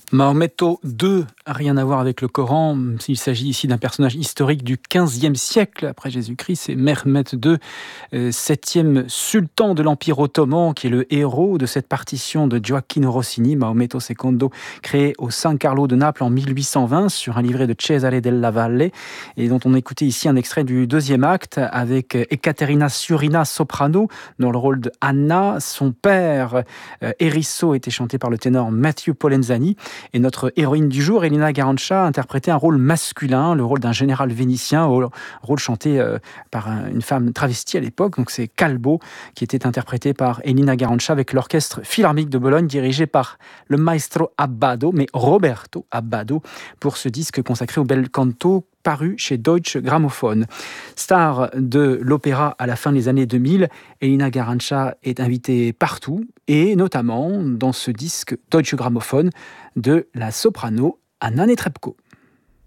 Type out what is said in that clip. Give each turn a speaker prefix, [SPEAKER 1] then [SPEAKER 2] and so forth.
[SPEAKER 1] Mahometto II, rien à voir avec le Coran. Il s'agit ici d'un personnage historique du XVe siècle après Jésus-Christ. C'est Mehmed II, septième sultan de l'Empire ottoman, qui est le héros de cette partition de Gioacchino Rossini, Mahometto II, créé au San Carlo de Naples en 1820 sur un livret de Cesare della Valle, et dont on écoutait ici un extrait du deuxième acte avec Ekaterina Surina soprano dans le rôle de Anna. Son père, Erisso, était chanté par le ténor Matthew Polenzani. Et notre héroïne du jour, Elena Garancha, interprétait un rôle masculin, le rôle d'un général vénitien, rôle chanté par une femme travestie à l'époque. Donc c'est Calbo, qui était interprété par Elena Garancha avec l'Orchestre Philharmonique de Bologne, dirigé par le maestro Abbado, mais Roberto Abbado, pour ce disque consacré au bel canto paru chez Deutsche Grammophon. Star de l'opéra à la fin des années 2000, Elena Garancha est invitée partout, et notamment dans ce disque Deutsche Grammophon de la soprano Anna Netrebko.